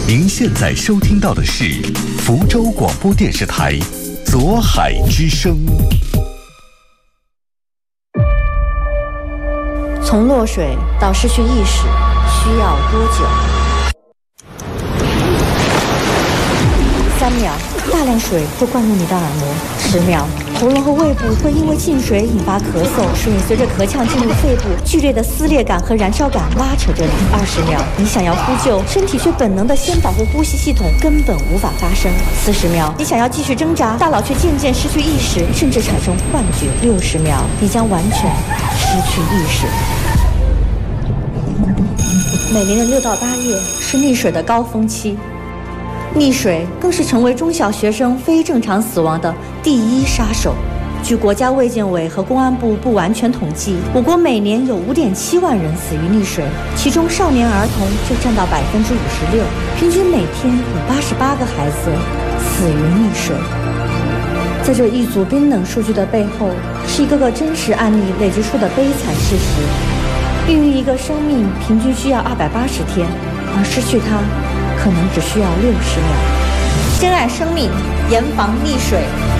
您现在收听到的是福州广播电视台左海之声。 从落水到失去意识需要多久？3秒，大量水会灌入你的耳膜。10秒，喉咙和胃部会因为进水引发咳嗽，水随着咳呛进入肺部，剧烈的撕裂感和燃烧感拉扯着你。20秒，你想要呼救，身体却本能的先保护呼吸系统，根本无法发声。40秒，你想要继续挣扎，大脑却渐渐失去意识，甚至产生幻觉。60秒，你将完全失去意识。每年的6到8月是溺水的高峰期，溺水更是成为中小学生非正常死亡的第一杀手。据国家卫健委和公安部不完全统计，我国每年有5.7万人死于溺水，其中少年儿童就占到56%，平均每天有88个孩子死于溺水。在这一组冰冷数据的背后，是一个个真实案例累积出的悲惨事实。孕育一个生命平均需要280天，而失去它可能只需要60秒。珍爱生命，严防溺水。